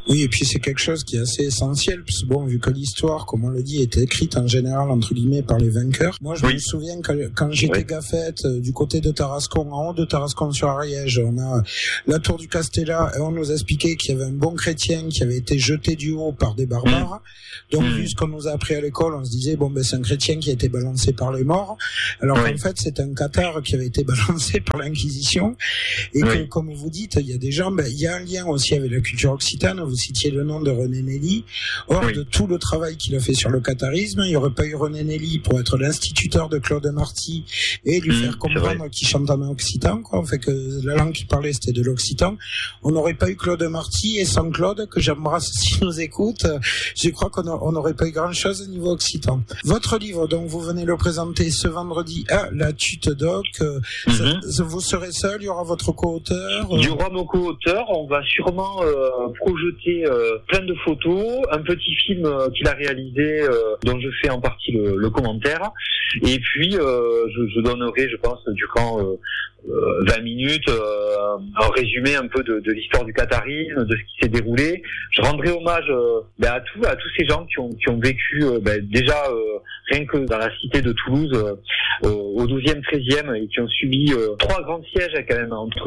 Oui, et puis c'est quelque chose qui est assez essentiel, parce que bon, vu que l'histoire, comme on le dit, est écrite en général, entre guillemets, par les vainqueurs. Moi, je me souviens quand j'étais gaffette, du côté de Tarascon, en haut de Tarascon-sur-Ariège, on a la tour du Castellat, et on nous expliquait qu'il y avait un bon chrétien qui avait été jeté du haut par des barbares. Donc, vu ce qu'on nous a appris à l'école, on se disait, bon, ben, c'est un chrétien qui a été balancé par les morts. Alors qu'en fait, c'est un cathare qui avait été balancé par l'Inquisition. Et que, comme vous dites, il y a des gens, ben, il y a un lien aussi avec la culture occitane. Vous citiez le nom de René Nelly. Or, de tout le travail qu'il a fait sur le catharisme, il n'y aurait pas eu René Nelly pour être l'instituteur de Claude Marty et lui faire comprendre qu'il chante en occitan, quoi. En fait, que la langue qu'il parlait, c'était de l'occitan. On n'aurait pas eu Claude Marty, et sans Claude, que j'embrasse s'il nous écoute, je crois qu'on n'aurait pas eu grand-chose au niveau occitan. Votre livre, donc, vous venez le présenter ce vendredi à la Tutte Doc. Vous serez seul, il y aura votre co-auteur? Il y aura mon co-auteur, on va sûrement projeter plein de photos, un petit film qu'il a réalisé dont je fais en partie le commentaire, et puis je donnerai, je pense, durant 20 minutes un résumé un peu de l'histoire du catharisme, de ce qui s'est déroulé. Je rendrai hommage à tous ces gens qui ont vécu déjà rien que dans la cité de Toulouse au 12e, 13e, et qui ont subi 3 grands sièges quand même entre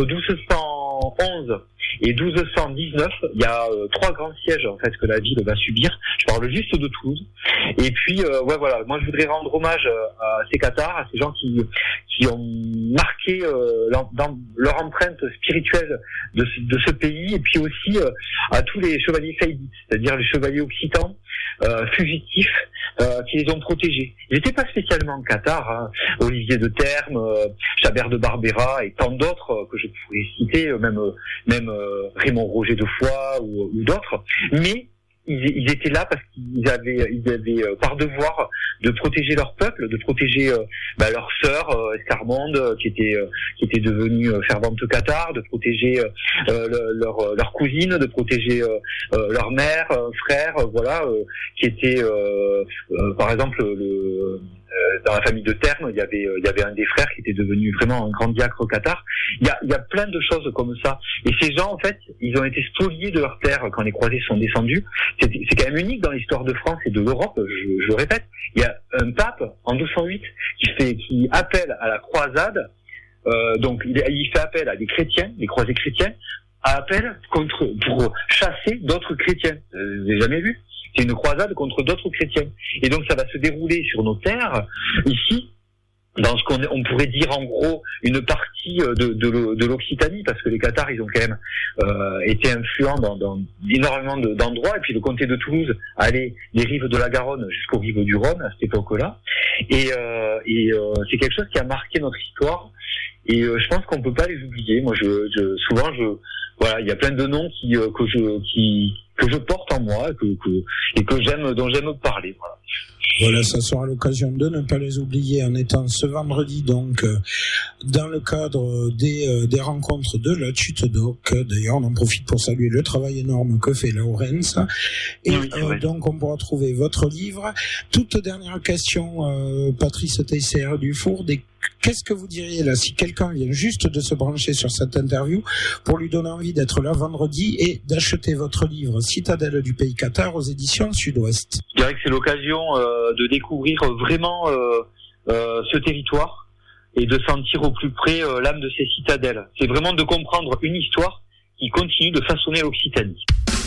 1211 et 1219. Il y a 3 grands sièges en fait que la ville va subir. Je parle juste de Toulouse. Et puis voilà, moi je voudrais rendre hommage à ces cathares, à ces gens qui ont marqué dans leur empreinte spirituelle de ce pays, et puis aussi à tous les chevaliers faillites, c'est-à-dire les chevaliers occitans fugitifs qui les ont protégés. Ils n'étaient pas spécialement cathares, hein. Olivier de Termes, Chabert de Barbera et tant d'autres que je pourrais citer, même Raymond Roger de Foix ou d'autres, mais ils étaient là parce qu'ils avaient par devoir de protéger leur peuple, de protéger leur sœur Escarmonde qui était devenue fervente cathare, de protéger leur cousine, de protéger leur mère, frère, qui était par exemple dans la famille de Termes, il y avait un des frères qui était devenu vraiment un grand diacre cathare. Il y a plein de choses comme ça. Et ces gens, en fait, ils ont été spoliés de leur terre quand les croisés sont descendus. C'est quand même unique dans l'histoire de France et de l'Europe, je le répète. Il y a un pape, en 1208, qui appelle à la croisade, donc il fait appel à des chrétiens, des croisés chrétiens, pour chasser d'autres chrétiens. Vous n'avez jamais vu? C'est une croisade contre d'autres chrétiens. Et donc ça va se dérouler sur nos terres, ici, dans ce qu'on pourrait dire en gros une partie de l'Occitanie, parce que les cathares, ils ont quand même été influents dans énormément d'endroits, et puis le comté de Toulouse allait des rives de la Garonne jusqu'aux rives du Rhône à cette époque-là. Et c'est quelque chose qui a marqué notre histoire, et je pense qu'on peut pas les oublier. Moi, souvent, il y a plein de noms que je porte en moi et dont j'aime parler. Voilà, ça sera l'occasion de ne pas les oublier en étant ce vendredi donc dans le cadre des rencontres de la Tutte Doc. D'ailleurs, on en profite pour saluer le travail énorme que fait Laurence. Et donc, on pourra trouver votre livre. Toute dernière question, Patrice Teisser Dufour, qu'est-ce que vous diriez là si quelqu'un vient juste de se brancher sur cette interview pour lui donner envie d'être là vendredi et d'acheter votre livre Citadelle du pays cathare aux éditions Sud-Ouest? Je dirais que c'est l'occasion de découvrir vraiment ce territoire et de sentir au plus près l'âme de ces citadelles. C'est vraiment de comprendre une histoire qui continue de façonner l'Occitanie.